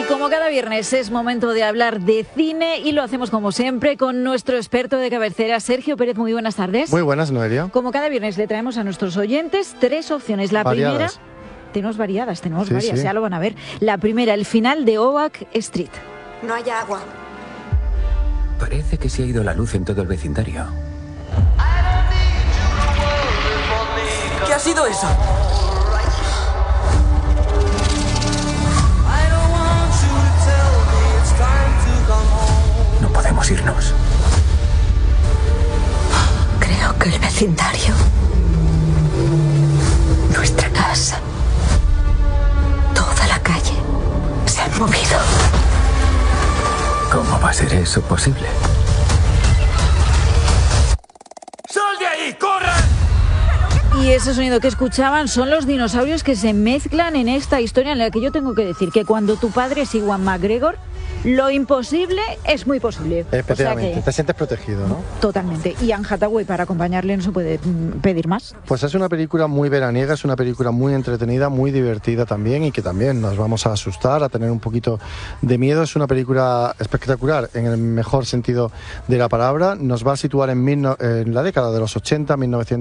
Como cada viernes es momento de hablar de cine y lo hacemos como siempre con nuestro experto de cabecera, Sergio Pérez. Muy buenas tardes. Muy buenas, Noelia. Como cada viernes le traemos a nuestros oyentes 3 opciones. La variadas. Primera, tenemos varias, ya lo van a ver. La primera, el final de Oak Street. No hay agua. Parece que se ha ido la luz en todo el vecindario. ¿Qué ha sido eso? No podemos irnos. Creo que el vecindario, nuestra casa, toda la calle se han movido. ¿Cómo va a ser eso posible? ¡Sal de ahí! ¡Corran! Y ese sonido que escuchaban son los dinosaurios que se mezclan en esta historia en la que yo tengo que decir que cuando tu padre es Ewan McGregor, lo imposible es muy posible. Efectivamente, O sea que, te sientes protegido, ¿no? totalmente. Y Anne Hathaway para acompañarle no se puede pedir más. Pues es una película muy veraniega, es una película muy entretenida, muy divertida también y que también nos vamos a asustar, a tener un poquito de miedo. Es una película espectacular en el mejor sentido de la palabra. Nos va a situar en la década de los 80,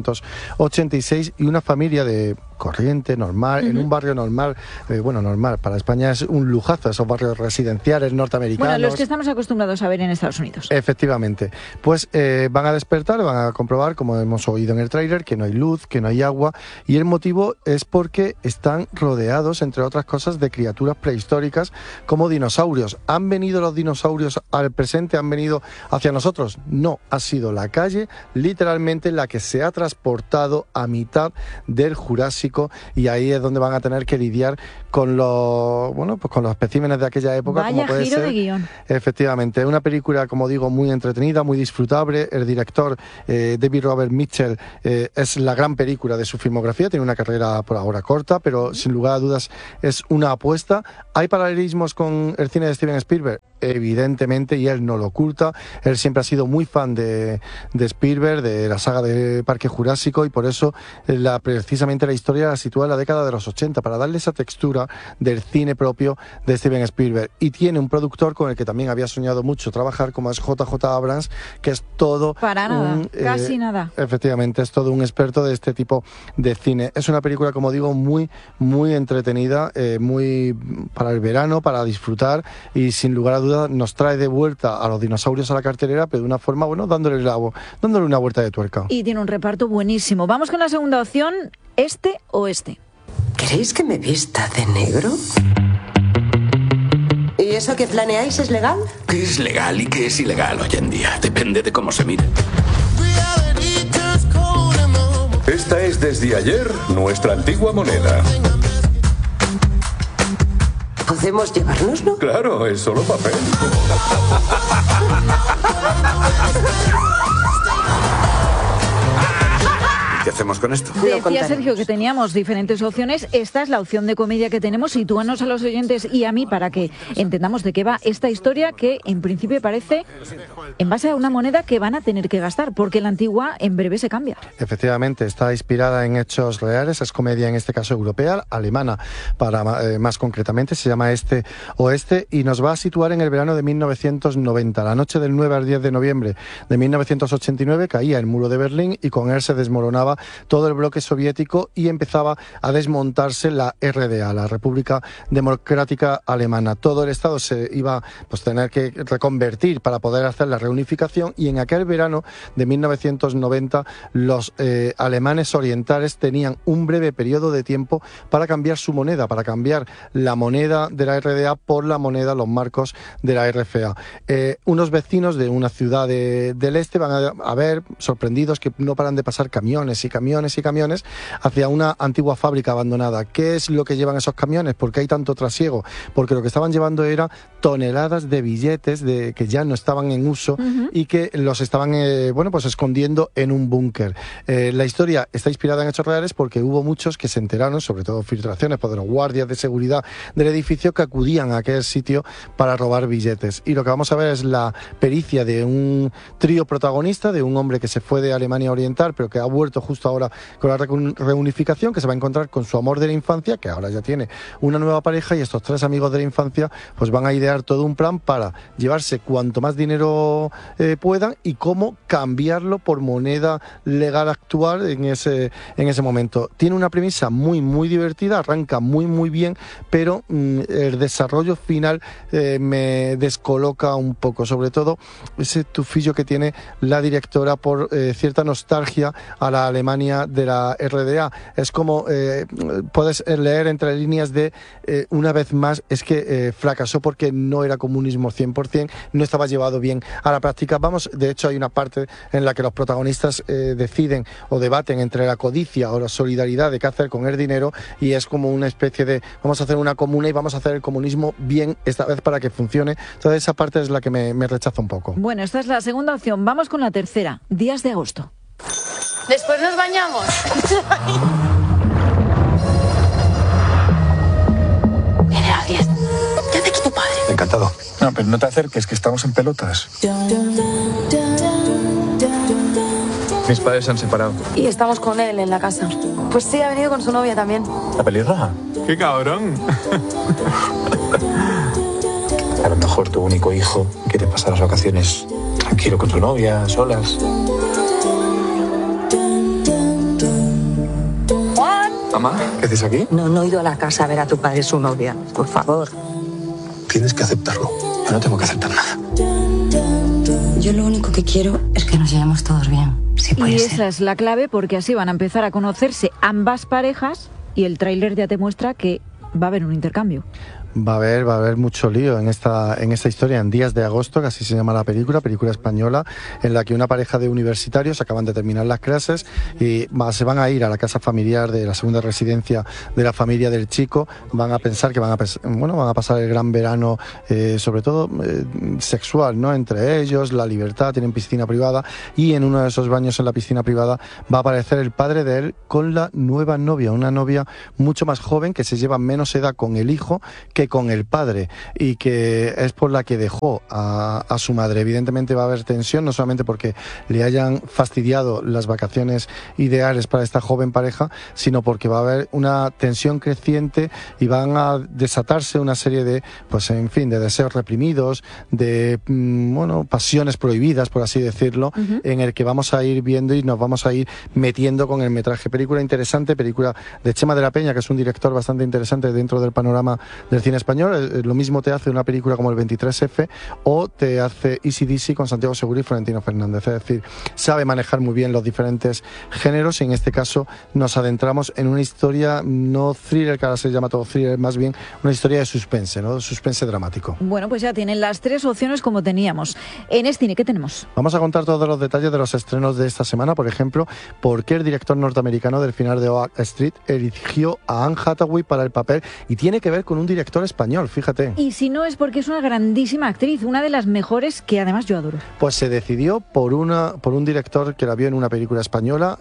1986, y una familia de corriente, normal, en un barrio normal, normal, para España es un lujazo, esos barrios residenciales norteamericanos. Bueno, los que estamos acostumbrados a ver en Estados Unidos. Efectivamente. Pues van a despertar, van a comprobar, como hemos oído en el tráiler, que no hay luz, que no hay agua, y el motivo es porque están rodeados, entre otras cosas, de criaturas prehistóricas como dinosaurios. ¿Han venido los dinosaurios al presente? ¿Han venido hacia nosotros? No, ha sido la calle, literalmente, la que se ha transportado a mitad del Jurásico, y ahí es donde van a tener que lidiar con los con los especímenes de aquella época. Vaya como puede giro ser. de guión. Efectivamente, una película, como digo, muy entretenida, muy disfrutable. El director, David Robert Mitchell, es la gran película de su filmografía. Tiene una carrera por ahora corta, pero sin lugar a dudas es una apuesta. ¿Hay paralelismos con el cine de Steven Spielberg? Evidentemente, y él no lo oculta. Él siempre ha sido muy fan de Spielberg, de la saga de Parque Jurásico, y por eso precisamente la historia la sitúa en la década de los 80, para darle esa textura del cine propio de Steven Spielberg. Y tiene un productor con el que también había soñado mucho trabajar, como es JJ Abrams, que es todo... Para nada, casi nada. Efectivamente, es todo un experto de este tipo de cine. Es una película, como digo, muy, muy entretenida, muy para el verano, para disfrutar, y sin lugar a dudas nos trae de vuelta a los dinosaurios a la cartelera, pero de una forma, dándole una vuelta de tuerca. Y tiene un reparto buenísimo. Vamos con la segunda opción, este o este. ¿Queréis que me vista de negro? ¿Y eso que planeáis es legal? ¿Qué es legal y qué es ilegal hoy en día? Depende de cómo se mire. Esta es desde ayer nuestra antigua moneda. ¿Podemos llevárnoslo? Claro, es solo papel. ¿Qué hacemos con esto? Decía Sergio que teníamos diferentes opciones. Esta es la opción de comedia que tenemos. Sitúanos a los oyentes y a mí para que entendamos de qué va esta historia, que en principio parece en base a una moneda que van a tener que gastar, porque la antigua en breve se cambia. Efectivamente, está inspirada en hechos reales. Es comedia, en este caso europea, alemana, más concretamente. Se llama Este Oeste, y nos va a situar en el verano de 1990. La noche del 9 al 10 de noviembre de 1989 caía el muro de Berlín, y con él se desmoronaba todo el bloque soviético y empezaba a desmontarse la RDA, la República Democrática Alemana. Todo el Estado se iba a tener que reconvertir para poder hacer la reunificación, y en aquel verano de 1990 los alemanes orientales tenían un breve periodo de tiempo para cambiar su moneda, para cambiar la moneda de la RDA por la moneda, los marcos de la RFA. Unos vecinos de una ciudad del este van a ver, sorprendidos, que no paran de pasar camiones y camiones y camiones hacia una antigua fábrica abandonada. ¿Qué es lo que llevan esos camiones? ¿Por qué hay tanto trasiego? Porque lo que estaban llevando era toneladas de billetes que ya no estaban en uso y que los estaban escondiendo en un búnker. La historia está inspirada en hechos reales porque hubo muchos que se enteraron, sobre todo filtraciones por los guardias de seguridad del edificio, que acudían a aquel sitio para robar billetes. Y lo que vamos a ver es la pericia de un trío protagonista, de un hombre que se fue de Alemania Oriental pero que ha vuelto justo ahora con la reunificación, que se va a encontrar con su amor de la infancia, que ahora ya tiene una nueva pareja, y estos 3 amigos de la infancia pues van a idear todo un plan para llevarse cuanto más dinero puedan y cómo cambiarlo por moneda legal actual en ese momento. Tiene una premisa muy muy divertida, arranca muy muy bien, pero el desarrollo final me descoloca un poco, sobre todo ese tufillo que tiene la directora por cierta nostalgia a la Alemania de la RDA. Es como puedes leer entre líneas de una vez más, es que fracasó porque no era comunismo 100%, no estaba llevado bien a la práctica. De hecho hay una parte en la que los protagonistas deciden o debaten entre la codicia o la solidaridad de qué hacer con el dinero, y es como una especie de vamos a hacer una comuna y vamos a hacer el comunismo bien esta vez para que funcione. Entonces esa parte es la que me rechaza un poco. Bueno, esta es la segunda opción. Vamos con la tercera, Días de agosto. Después nos bañamos. Viene alguien. Ya de aquí tu padre. Encantado. No, pero no te acerques, que estamos en pelotas. Mis padres se han separado. Y estamos con él en la casa. Pues sí, ha venido con su novia también. ¿La pelirroja? ¡Qué cabrón! A lo mejor tu único hijo quiere pasar las vacaciones tranquilo con su novia, solas. Mamá, ¿qué haces aquí? No he ido a la casa a ver a tu padre y su novia. Por favor. Tienes que aceptarlo. Yo no tengo que aceptar nada. Yo lo único que quiero es que nos llevemos todos bien. Si puede Y ser. esa es la clave, porque así van a empezar a conocerse ambas parejas, y el tráiler ya te muestra que va a haber un intercambio. Va a haber mucho lío en esta historia, en Días de agosto, que así se llama la película española, en la que una pareja de universitarios acaban de terminar las clases y se van a ir a la casa familiar de la segunda residencia de la familia del chico. Van a pensar que van a pasar el gran verano, sobre todo sexual, ¿no? Entre ellos, la libertad, tienen piscina privada, y en uno de esos baños en la piscina privada va a aparecer el padre de él con la nueva novia, una novia mucho más joven que se lleva menos edad con el hijo que con el padre, y que es por la que dejó a su madre. Evidentemente va a haber tensión, no solamente porque le hayan fastidiado las vacaciones ideales para esta joven pareja, sino porque va a haber una tensión creciente y van a desatarse una serie de, de deseos reprimidos, de pasiones prohibidas, por así decirlo, en el que vamos a ir viendo y nos vamos a ir metiendo con el metraje. Película interesante, película de Chema de la Peña, que es un director bastante interesante dentro del panorama del cine español. Lo mismo te hace una película como el 23F o te hace Easy Dizzy con Santiago Segura y Florentino Fernández. Es decir, sabe manejar muy bien los diferentes géneros, y en este caso nos adentramos en una historia no thriller, que ahora se llama todo thriller, más bien una historia de suspense, ¿no? Suspense dramático. Bueno, pues ya tienen las 3 opciones como teníamos. En Escine, ¿qué tenemos? Vamos a contar todos los detalles de los estrenos de esta semana. Por ejemplo, por qué el director norteamericano del final de Oak Street eligió a Anne Hathaway para el papel, y tiene que ver con un director español, fíjate. Y si no, es porque es una grandísima actriz, una de las mejores, que además yo adoro. Pues se decidió por un director que la vio en una película española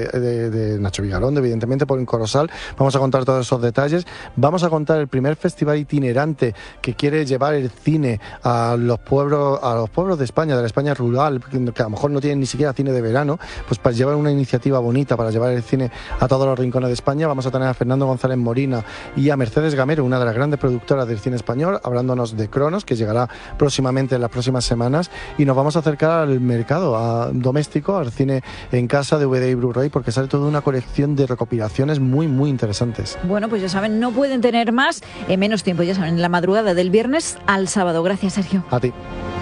de Nacho Vigalondo, evidentemente, por Corozal. Vamos a contar todos esos detalles. Vamos a contar el primer festival itinerante que quiere llevar el cine a los pueblos de España, de la España rural, que a lo mejor no tienen ni siquiera cine de verano, pues para llevar una iniciativa bonita para llevar el cine a todos los rincones de España. Vamos a tener a Fernando González Molina y a Mercedes Gamero, una de las grandes productoras del cine español, hablándonos de Cronos, que llegará próximamente en las próximas semanas, y nos vamos a acercar al mercado doméstico, al cine en casa, DVD y Blu-ray, porque sale toda una colección de recopilaciones muy muy interesantes. Bueno, pues ya saben, no pueden tener más en menos tiempo, ya saben, en la madrugada del viernes al sábado. Gracias, Sergio. A ti.